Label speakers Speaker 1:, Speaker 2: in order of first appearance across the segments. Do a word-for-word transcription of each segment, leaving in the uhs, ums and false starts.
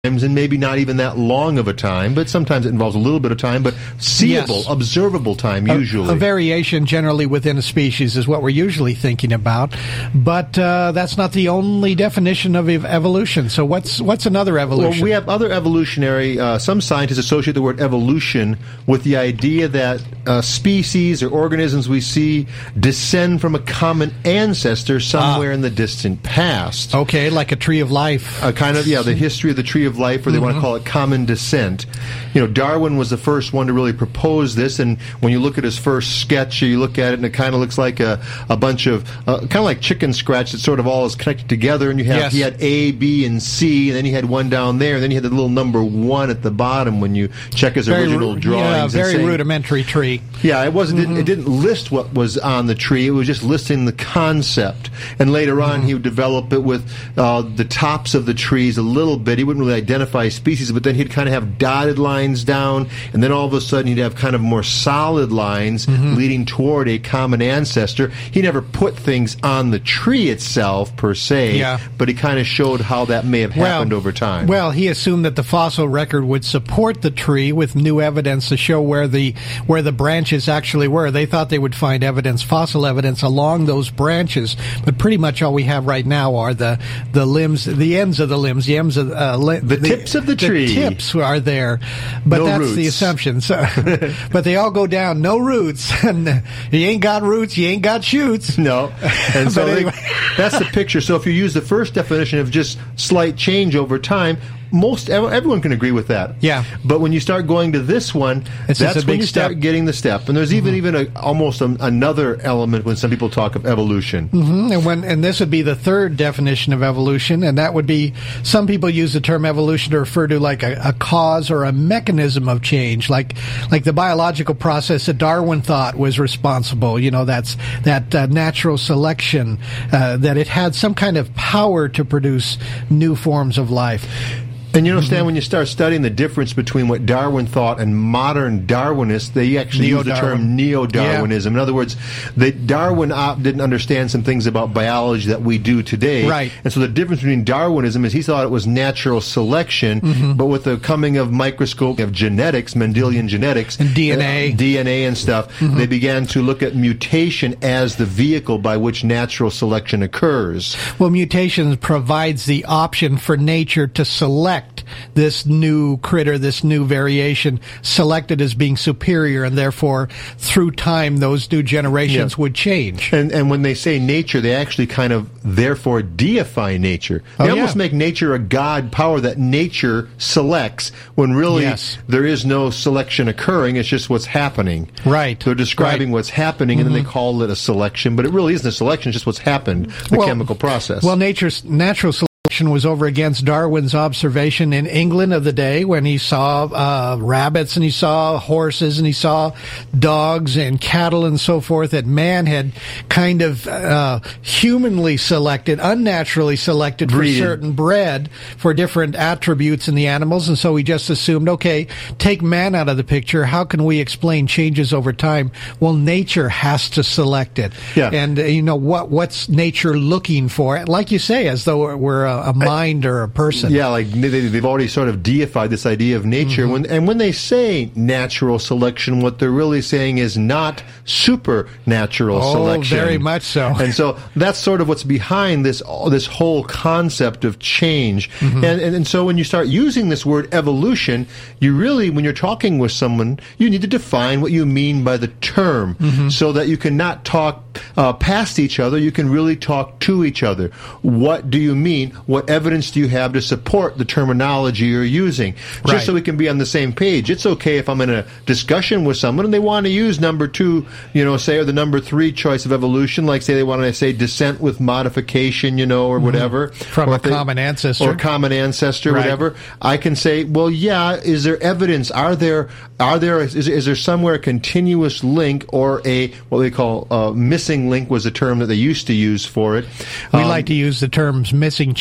Speaker 1: and maybe not even that long of a time, but sometimes it involves a little bit of time, but seeable,
Speaker 2: Yes.
Speaker 1: observable time usually.
Speaker 2: A, a variation generally within a species is what we're usually thinking about, but uh, that's not the only definition of ev- evolution. So what's what's another evolution?
Speaker 1: Well, we have other evolutionary, uh, some scientists associate the word evolution with the idea that uh, species or organisms we see descend from a common ancestor somewhere
Speaker 2: Ah.
Speaker 1: in the distant past.
Speaker 2: Okay, like a tree of life.
Speaker 1: Uh, kind of, yeah, the history of the tree of life, or they
Speaker 2: Mm-hmm.
Speaker 1: want to call it common descent. You know, Darwin was the first one to really propose this, and when you look at his first sketch, you look at it, and it kind of looks like a, a bunch of, uh, kind of like chicken scratch that sort of all is connected together, and you have,
Speaker 2: Yes.
Speaker 1: he had A, B, and C, and then he had one down there, and then you had the little number one at the bottom when you check his
Speaker 2: Very
Speaker 1: original
Speaker 2: ru-
Speaker 1: drawings.
Speaker 2: Yeah,
Speaker 1: and
Speaker 2: very
Speaker 1: saying-
Speaker 2: rudimentary tree.
Speaker 1: yeah, it wasn't.
Speaker 2: Mm-hmm.
Speaker 1: It, didn't list what was on the tree. It was just listing the concept. And later on,
Speaker 2: Mm-hmm.
Speaker 1: he would develop it with uh, the tops of the trees a little bit. He wouldn't really identify species, but then he'd kind of have dotted lines down, and then all of a sudden he'd have kind of more solid lines
Speaker 2: Mm-hmm.
Speaker 1: leading toward a common ancestor. He never put things on the tree itself per se,
Speaker 2: Yeah.
Speaker 1: but he kind of showed how that may have happened over time.
Speaker 2: Well, he assumed that the fossil record would support the tree with new evidence to show where the where the branches actually were. They thought they would find evidence, fossil evidence, along those branches, but pretty much all we have right now are the the limbs, the ends of the limbs, the ends of uh, li-
Speaker 1: The tips of the tree.
Speaker 2: The tips are there, but
Speaker 1: No
Speaker 2: that's the
Speaker 1: roots.
Speaker 2: assumption. So, but they all go down, no roots, and you ain't got roots, you ain't got shoots.
Speaker 1: No. And so
Speaker 2: But
Speaker 1: they-
Speaker 2: anyway.
Speaker 1: that's the picture. So if you use the first definition of just slight change over time, most everyone can agree with that.
Speaker 2: Yeah.
Speaker 1: But when you start going to this one,
Speaker 2: It's just
Speaker 1: that's
Speaker 2: a
Speaker 1: when
Speaker 2: big
Speaker 1: you start
Speaker 2: step.
Speaker 1: getting the step. And there's even even a, almost a, another element when some people talk of evolution.
Speaker 2: Mhm. And when and this would be the third definition of evolution, and that would be, some people use the term evolution to refer to like a, a cause or a mechanism of change, like like the biological process that Darwin thought was responsible. You know, that's that uh, natural selection, uh, that it had some kind of power to produce new forms of life.
Speaker 1: And you understand when you start studying the difference between what Darwin thought and modern Darwinists, they actually use the term neo-Darwinism. In other words, they, Darwin op- didn't understand some things about biology that we do today.
Speaker 2: Right.
Speaker 1: And so the difference between Darwinism is he thought it was natural selection,
Speaker 2: Mm-hmm.
Speaker 1: but with the coming of microscope of genetics, Mendelian genetics,
Speaker 2: And D N A.
Speaker 1: uh, D N A and stuff,
Speaker 2: Mm-hmm.
Speaker 1: they began to look at mutation as the vehicle by which natural selection occurs.
Speaker 2: Well, mutation provides the option for nature to select this new critter, this new variation, selected as being superior, and therefore, through time, those new generations
Speaker 1: Yeah.
Speaker 2: would change.
Speaker 1: And and when they say nature, they actually kind of therefore deify nature. They
Speaker 2: Oh,
Speaker 1: almost
Speaker 2: yeah.
Speaker 1: make nature a god power that nature selects when really
Speaker 2: Yes.
Speaker 1: there is no selection occurring. It's just what's happening.
Speaker 2: Right.
Speaker 1: They're describing
Speaker 2: Right.
Speaker 1: what's happening, and then they call it a selection, but it really isn't a selection. It's just what's happened, the
Speaker 2: Well-
Speaker 1: chemical process.
Speaker 2: Well, nature's natural selection was over against Darwin's observation in England of the day, when he saw uh, rabbits and he saw horses and he saw dogs and cattle and so forth, that man had kind of uh, humanly selected, unnaturally selected
Speaker 1: Breeded.
Speaker 2: for certain bred for different attributes in the animals, and so he just assumed, okay, take man out of the picture. How can we explain changes over time? Well, nature has to select it.
Speaker 1: Yeah.
Speaker 2: And uh, you know what? What's nature looking for? Like you say, as though we're a, a mind or a person.
Speaker 1: Yeah, like they, they've already sort of deified this idea of nature.
Speaker 2: Mm-hmm.
Speaker 1: When and when they say natural selection, what they're really saying is not supernatural
Speaker 2: Oh,
Speaker 1: selection.
Speaker 2: very much so.
Speaker 1: And so that's sort of what's behind this this whole concept of change.
Speaker 2: Mm-hmm.
Speaker 1: And, and and so when you start using this word evolution, you really, when you're talking with someone, you need to define what you mean by the term,
Speaker 2: Mm-hmm.
Speaker 1: so that you can not talk uh, past each other. You can really talk to each other. What do you mean? What evidence do you have to support the terminology you're using? Just
Speaker 2: Right.
Speaker 1: so we can be on the same page. It's okay if I'm in a discussion with someone and they want to use number two, you know, say, or the number three choice of evolution, like say they want to say descent with modification, you know, or whatever.
Speaker 2: From
Speaker 1: or
Speaker 2: a
Speaker 1: if they-
Speaker 2: common ancestor.
Speaker 1: Or common ancestor,
Speaker 2: Right.
Speaker 1: whatever. I can say, well, yeah, is there evidence? Are there, are there, is, is there somewhere a continuous link or a, what they call uh, missing link was a term that they used to use for it.
Speaker 2: We
Speaker 1: Um,
Speaker 2: like to use the terms missing chain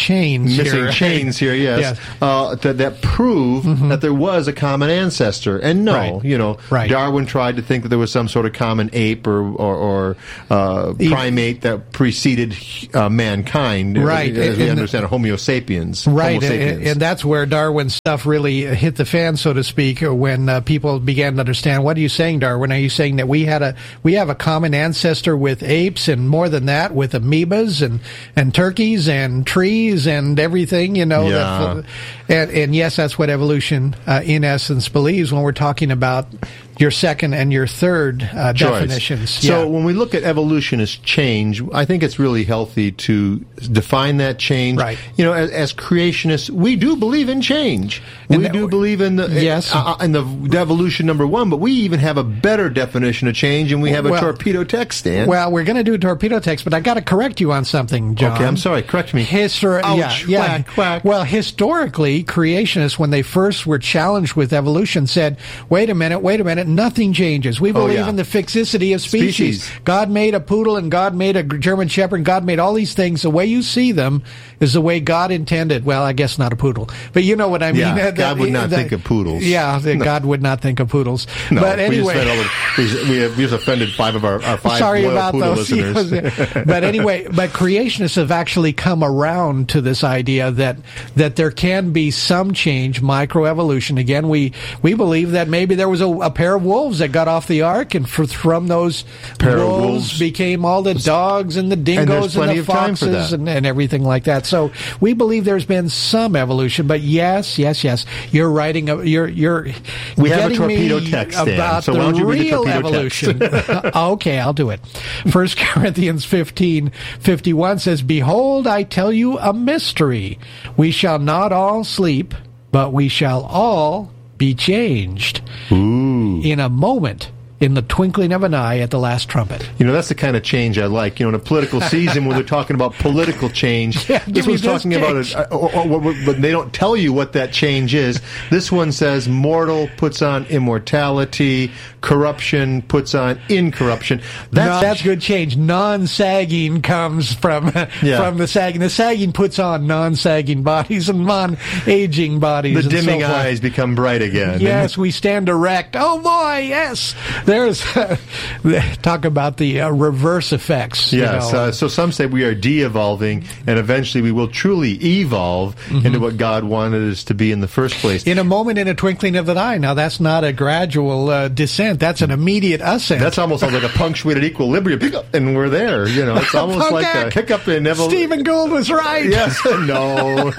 Speaker 2: chains
Speaker 1: missing
Speaker 2: here.
Speaker 1: chains here, yes, yes. Uh, that, that prove mm-hmm. that there was a common ancestor. And no, right. you know, right. Darwin tried to think that there was some sort of common ape or or, or uh, primate that preceded uh, mankind.
Speaker 2: Right.
Speaker 1: As we
Speaker 2: and,
Speaker 1: understand, Homo sapiens.
Speaker 2: Right.
Speaker 1: Homo sapiens.
Speaker 2: And, and that's where Darwin's stuff really hit the fan, so to speak, when uh, people began to understand, what are you saying, Darwin? Are you saying that we had a we have a common ancestor with apes, and more than that, with amoebas and, and turkeys and trees and everything, you know?
Speaker 1: Yeah.
Speaker 2: That, and, and yes, that's what evolution, uh, in essence, believes when we're talking about your second and your third uh, definitions.
Speaker 1: So
Speaker 2: yeah.
Speaker 1: when we look at evolution as change, I think it's really healthy to define that change.
Speaker 2: Right.
Speaker 1: You know, as, as creationists, we do believe in change. And we that, do believe in the
Speaker 2: yes.
Speaker 1: uh, in the evolution number one, but we even have a better definition of change, and we have a well, torpedo text, Stan.
Speaker 2: Well, we're going to do a torpedo text, but I got to correct you on something, John.
Speaker 1: Okay, I'm sorry. Correct me.
Speaker 2: Histor-
Speaker 1: Ouch,
Speaker 2: yeah,
Speaker 1: quack,
Speaker 2: yeah.
Speaker 1: quack.
Speaker 2: Well, historically, creationists, when they first were challenged with evolution, said, wait a minute, wait a minute, nothing changes. We believe
Speaker 1: oh, yeah.
Speaker 2: in the fixicity of species.
Speaker 1: species.
Speaker 2: God made a poodle, and God made a German Shepherd, and God made all these things. The way you see them is the way God intended. Well, I guess not a poodle, but you know what I mean.
Speaker 1: Yeah, God would not the, think of poodles.
Speaker 2: Yeah,
Speaker 1: no.
Speaker 2: God would not think of poodles.
Speaker 1: No,
Speaker 2: but anyway,
Speaker 1: we just, the, we, have, we just offended five of our, our five
Speaker 2: Sorry
Speaker 1: loyal
Speaker 2: about
Speaker 1: poodle
Speaker 2: those.
Speaker 1: listeners.
Speaker 2: But anyway, but creationists have actually come around to this idea that that there can be some change, microevolution. Again, we we believe that maybe there was a, a pair of wolves that got off the ark, and for, from those
Speaker 1: pair
Speaker 2: wolves,
Speaker 1: wolves
Speaker 2: became all the dogs and the dingoes and, and the foxes and, and everything like that. So we believe there's been some evolution. But yes, yes, yes, you're writing. A, you're you're.
Speaker 1: We have a torpedo text, Dan.
Speaker 2: About
Speaker 1: so
Speaker 2: the
Speaker 1: why don't you
Speaker 2: real
Speaker 1: read the
Speaker 2: evolution. Okay, I'll do it. First Corinthians fifteen fifty-one says, "Behold, I tell you a mystery. We shall not all sleep, but we shall all be changed
Speaker 1: Ooh.
Speaker 2: in a moment, in the twinkling of an eye, at the last trumpet."
Speaker 1: You know, that's the kind of change I like. You know, in a political season when they're talking about political change,
Speaker 2: yeah,
Speaker 1: this one's talking change. about it, but they don't tell you what that change is. This one says mortal puts on immortality, corruption puts on incorruption.
Speaker 2: That's, no, that's good change. Non-sagging comes from yeah. from the sagging. The sagging puts on non-sagging bodies and non-aging bodies.
Speaker 1: The
Speaker 2: and
Speaker 1: dimming
Speaker 2: so
Speaker 1: eyes become bright again.
Speaker 2: Yes, we stand erect. Oh boy, yes. There's uh, talk about the uh, reverse effects.
Speaker 1: Yes.
Speaker 2: You know.
Speaker 1: uh, so some say we are de-evolving, and eventually we will truly evolve mm-hmm. into what God wanted us to be in the first place.
Speaker 2: In a moment, in a twinkling of an eye. Now, that's not a gradual uh, descent. That's an immediate ascent.
Speaker 1: That's almost like a punctuated equilibrium, and we're there. You know, it's almost like a hiccup in evolution.
Speaker 2: Stephen Gould was right.
Speaker 1: Yes. No.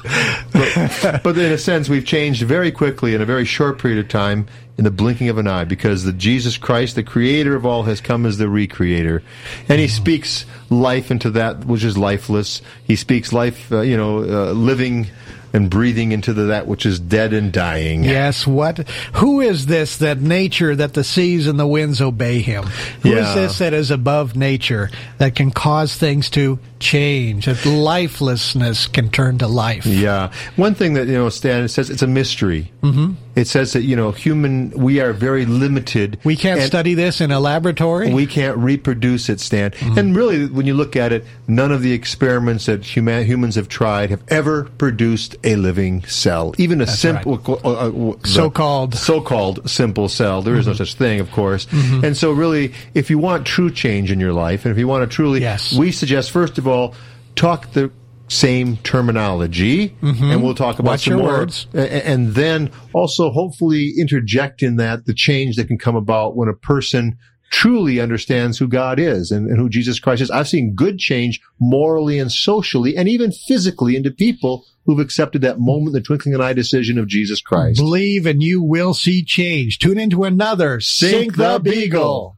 Speaker 1: but, but in a sense, we've changed very quickly in a very short period of time, in the blinking of an eye, because the Jesus Christ, the creator of all, has come as the recreator. And he speaks life into that which is lifeless. He speaks life, uh, you know, uh, living and breathing into the, that which is dead and dying.
Speaker 2: Yes, what? Who is this that nature, that the seas and the winds obey him? Who
Speaker 1: yeah.
Speaker 2: is this that is above nature, that can cause things to change, that lifelessness can turn to life?
Speaker 1: Yeah. One thing that, you know, Stan, it says it's a mystery.
Speaker 2: Mm-hmm.
Speaker 1: It says that, you know, human, we are very limited.
Speaker 2: We can't study this in a laboratory?
Speaker 1: We can't reproduce it, Stan. Mm-hmm. And really, when you look at it, none of the experiments that human, humans have tried have ever produced a living cell. Even a That's simple,
Speaker 2: right.
Speaker 1: uh, uh,
Speaker 2: so-called.
Speaker 1: So-called simple cell. There is mm-hmm. no such thing, of course. Mm-hmm. And so really, if you want true change in your life, and if you want to truly,
Speaker 2: yes.
Speaker 1: we suggest, first of all, talk the same terminology, mm-hmm. and we'll talk about
Speaker 2: Watch
Speaker 1: some
Speaker 2: your
Speaker 1: more.
Speaker 2: Words.
Speaker 1: And then also hopefully interject in that the change that can come about when a person truly understands who God is and, and who Jesus Christ is. I've seen good change morally and socially and even physically into people who've accepted that moment, the twinkling of an eye decision of Jesus Christ.
Speaker 2: Believe and you will see change. Tune into another Sink, Sink the, the Beagle.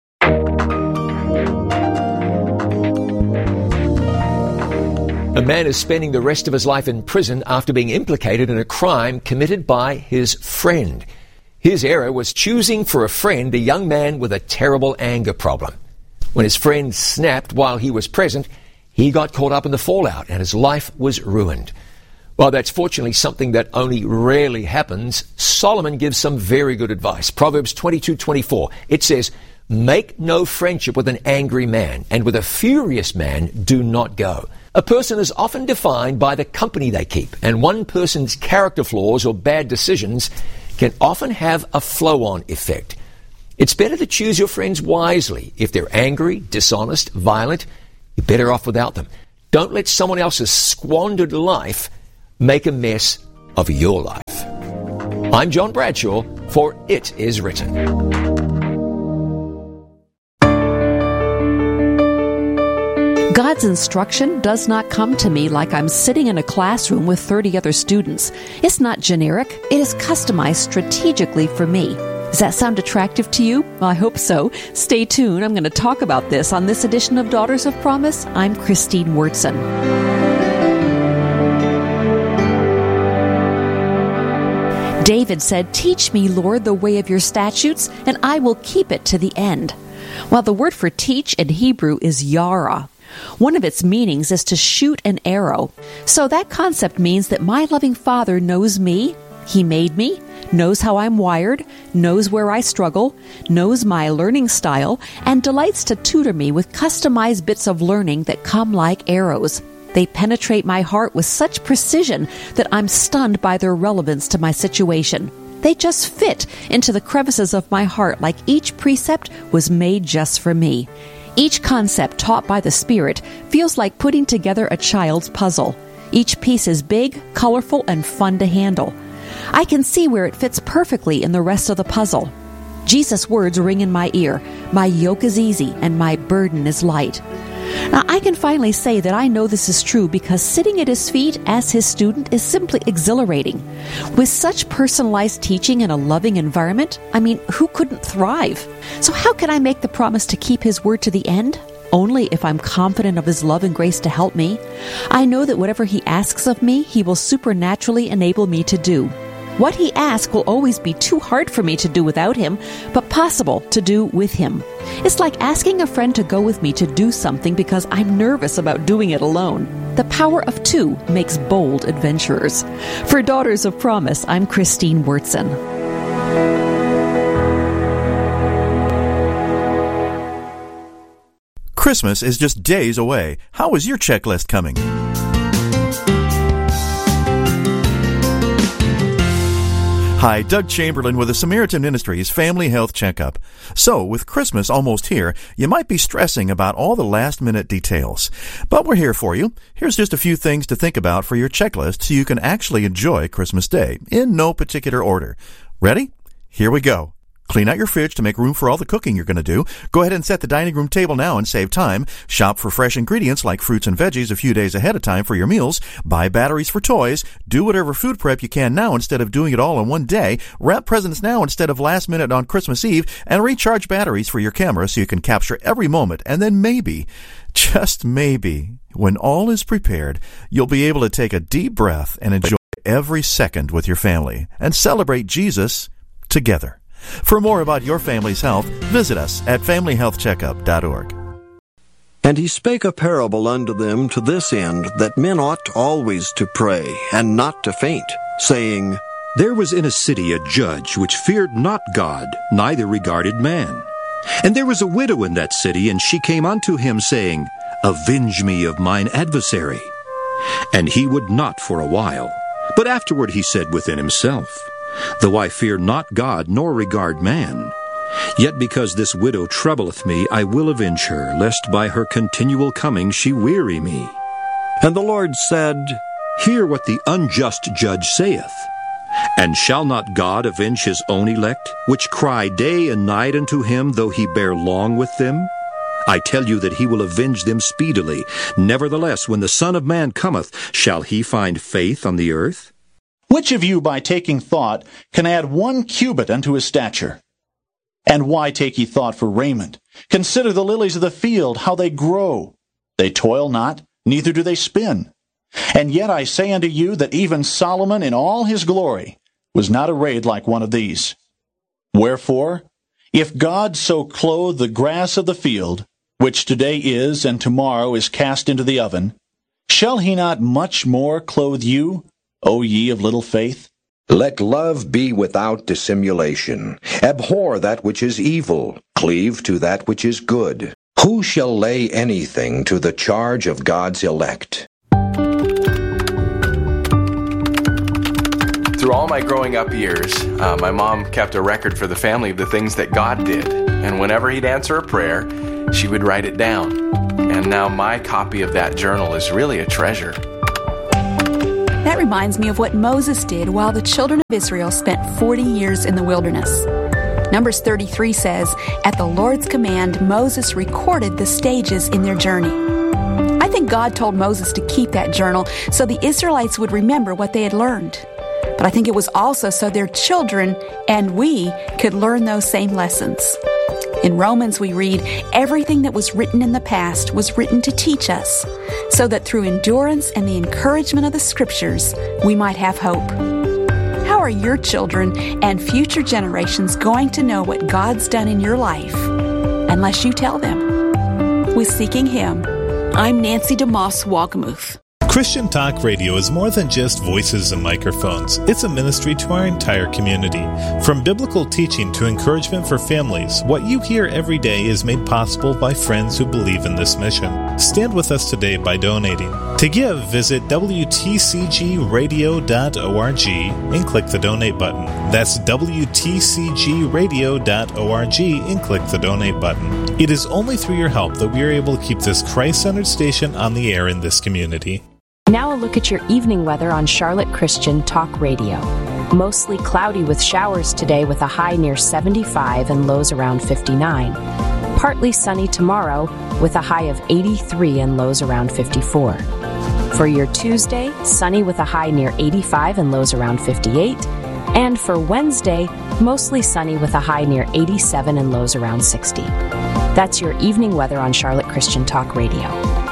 Speaker 3: A man is spending the rest of his life in prison after being implicated in a crime committed by his friend. His error was choosing for a friend a young man with a terrible anger problem. When his friend snapped while he was present, he got caught up in the fallout and his life was ruined. While that's fortunately something that only rarely happens, Solomon gives some very good advice. Proverbs twenty-two twenty-four. It says, Make no friendship with an angry man, and with a furious man do not go. A person is often defined by the company they keep, and one person's character flaws or bad decisions can often have a flow-on effect. It's better to choose your friends wisely. If they're angry, dishonest, violent, you're better off without them. Don't let someone else's squandered life make a mess of your life. I'm John Bradshaw for It Is Written.
Speaker 4: God's instruction does not come to me like I'm sitting in a classroom with thirty other students. It's not generic. It is customized strategically for me. Does that sound attractive to you? Well, I hope so. Stay tuned. I'm going to talk about this on this edition of Daughters of Promise. I'm Christine Wurtson. David said, "Teach me, Lord, the way of your statutes, and I will keep it to the end." Well, the word for teach in Hebrew is yara. One of its meanings is to shoot an arrow. So that concept means that my loving Father knows me, He made me, knows how I'm wired, knows where I struggle, knows my learning style, and delights to tutor me with customized bits of learning that come like arrows. They penetrate my heart with such precision that I'm stunned by their relevance to my situation. They just fit into the crevices of my heart like each precept was made just for me. Each concept taught by the Spirit feels like putting together a child's puzzle. Each piece is big, colorful, and fun to handle. I can see where it fits perfectly in the rest of the puzzle. Jesus' words ring in my ear. My yoke is easy and my burden is light. Now, I can finally say that I know this is true because sitting at His feet as His student is simply exhilarating. With such personalized teaching in a loving environment, I mean, who couldn't thrive? So how can I make the promise to keep His word to the end? Only if I'm confident of His love and grace to help me. I know that whatever He asks of me, He will supernaturally enable me to do. What He asks will always be too hard for me to do without Him, but possible to do with Him. It's like asking a friend to go with me to do something because I'm nervous about doing it alone. The power of two makes bold adventurers. For Daughters of Promise, I'm Christine Wurtson.
Speaker 5: Christmas is just days away. How is your checklist coming? Hi, Doug Chamberlain with the Samaritan Ministries Family Health Checkup. So, with Christmas almost here, you might be stressing about all the last-minute details. But we're here for you. Here's just a few things to think about for your checklist so you can actually enjoy Christmas Day, in no particular order. Ready? Here we go. Clean out your fridge to make room for all the cooking you're going to do. Go ahead and set the dining room table now and save time. Shop for fresh ingredients like fruits and veggies a few days ahead of time for your meals. Buy batteries for toys. Do whatever food prep you can now instead of doing it all in one day. Wrap presents now instead of last minute on Christmas Eve. And recharge batteries for your camera so you can capture every moment. And then maybe, just maybe, when all is prepared, you'll be able to take a deep breath and enjoy every second with your family and celebrate Jesus together. For more about your family's health, visit us at family health checkup dot org.
Speaker 6: And he spake a parable unto them to this end, that men ought always to pray, and not to faint, saying,
Speaker 7: There was in a city a judge which feared not God, neither regarded man. And there was a widow in that city, and she came unto him, saying, Avenge me of mine adversary. And he would not for a while. But afterward he said within himself, Though I fear not God, nor regard man, yet because this widow troubleth me, I will avenge her, lest by her continual coming she weary me.
Speaker 6: And the Lord said,
Speaker 7: Hear what the unjust judge saith. And shall not God avenge his own elect, which cry day and night unto him, though he bear long with them? I tell you that he will avenge them speedily. Nevertheless, when the Son of Man cometh, shall he find faith on the earth?
Speaker 8: Which of you, by taking thought, can add one cubit unto his stature? And why take ye thought for raiment? Consider the lilies of the field, how they grow. They toil not, neither do they spin. And yet I say unto you that even Solomon in all his glory was not arrayed like one of these. Wherefore, if God so clothe the grass of the field, which today is and tomorrow is cast into the oven, shall he not much more clothe you, O ye of little faith?
Speaker 9: Let love be without dissimulation. Abhor that which is evil. cleave to that which is good. Who shall lay anything to the charge of God's elect?
Speaker 10: Through all my growing up years, uh, my mom kept a record for the family of the things that God did. And whenever he'd answer a prayer, she would write it down. And now my copy of that journal is really a treasure.
Speaker 11: That reminds me of what Moses did while the children of Israel spent forty years in the wilderness. Numbers thirty-three says, "At the Lord's command, Moses recorded the stages in their journey." I think God told Moses to keep that journal so the Israelites would remember what they had learned. But I think it was also so their children and we could learn those same lessons. In Romans we read, "Everything that was written in the past was written to teach us, so that through endurance and the encouragement of the Scriptures, we might have hope." How are your children and future generations going to know what God's done in your life unless you tell them? With Seeking Him, I'm Nancy DeMoss Walkamuth.
Speaker 12: Christian Talk Radio is more than just voices and microphones. It's a ministry to our entire community. From biblical teaching to encouragement for families, what you hear every day is made possible by friends who believe in this mission. Stand with us today by donating. To give, visit W T C G radio dot org and click the donate button. That's W T C G radio dot org and click the donate button. It is only through your help that we are able to keep this Christ-centered station on the air in this community.
Speaker 13: Now a look at your evening weather on Charlotte Christian Talk Radio. Mostly cloudy with showers today with a high near seventy-five and lows around fifty-nine. Partly sunny tomorrow with a high of eighty-three and lows around fifty-four. For your Tuesday, sunny with a high near eighty-five and lows around fifty-eight. And for Wednesday, mostly sunny with a high near eighty-seven and lows around sixty. That's your evening weather on Charlotte Christian Talk Radio.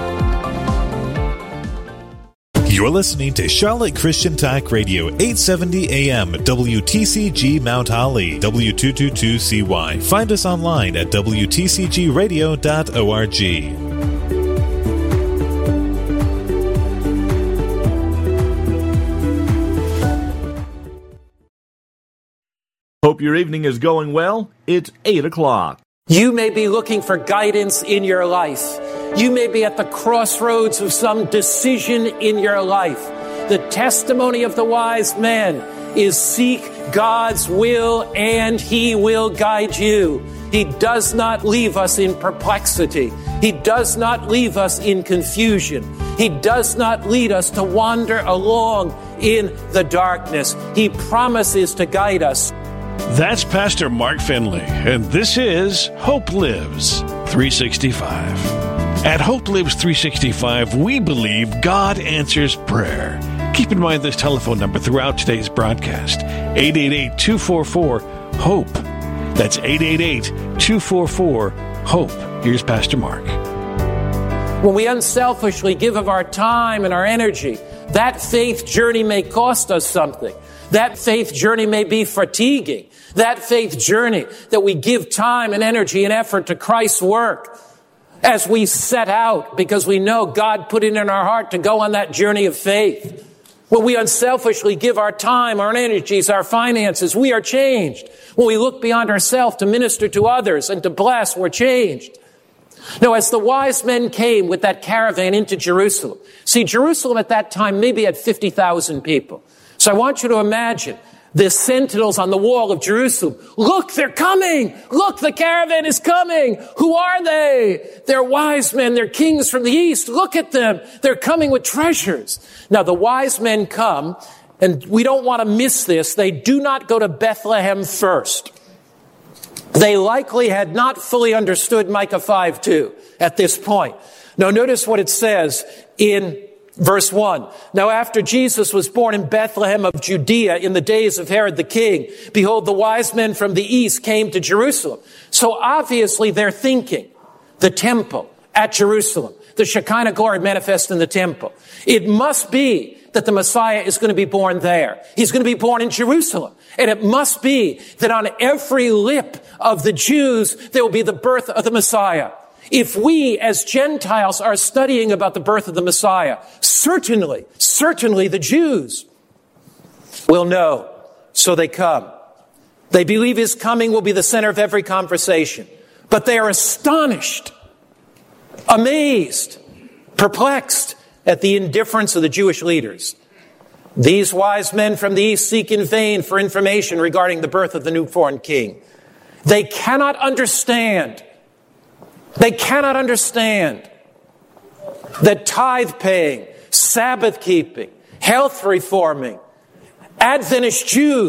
Speaker 12: You're listening to Charlotte Christian Talk Radio, eight seventy A M, W T C G Mount Holly, W two twenty-two C Y. Find us online at W T C G radio dot org.
Speaker 14: Hope your evening is going well. It's eight o'clock.
Speaker 15: You may be looking for guidance in your life. You may be at the crossroads of some decision in your life. The testimony of the wise men is seek God's will and He will guide you. He does not leave us in perplexity. He does not leave us in confusion. He does not lead us to wander along in the darkness. He promises to guide us.
Speaker 16: That's Pastor Mark Finley, and this is Hope Lives three sixty-five. At Hope Lives three sixty-five, we believe God answers prayer. Keep in mind this telephone number throughout today's broadcast, eight eight eight, two four four, HOPE. That's eight eight eight, two four four, HOPE. Here's Pastor Mark.
Speaker 15: When we unselfishly give of our time and our energy, that faith journey may cost us something. That faith journey may be fatiguing. That faith journey that we give time and energy and effort to Christ's work as we set out because we know God put it in our heart to go on that journey of faith. When we unselfishly give our time, our energies, our finances, we are changed. When we look beyond ourselves to minister to others and to bless, we're changed. Now, as the wise men came with that caravan into Jerusalem, see, Jerusalem at that time maybe had fifty thousand people. So I want you to imagine the sentinels on the wall of Jerusalem. Look, they're coming. Look, the caravan is coming. Who are they? They're wise men. They're kings from the east. Look at them. They're coming with treasures. Now, the wise men come, and we don't want to miss this. They do not go to Bethlehem first. They likely had not fully understood Micah five two at this point. Now, notice what it says in Verse one, now after Jesus was born in Bethlehem of Judea in the days of Herod the king, behold, the wise men from the east came to Jerusalem. So obviously they're thinking the temple at Jerusalem, the Shekinah glory manifest in the temple. It must be that the Messiah is going to be born there. He's going to be born in Jerusalem. And it must be that on every lip of the Jews, there will be the birth of the Messiah. If we as Gentiles are studying about the birth of the Messiah, certainly, certainly the Jews will know. So they come. They believe his coming will be the center of every conversation. But they are astonished, amazed, perplexed at the indifference of the Jewish leaders. These wise men from the east seek in vain for information regarding the birth of the newborn king. They cannot understand. They cannot understand that tithe paying, Sabbath keeping, health reforming, Adventist Jews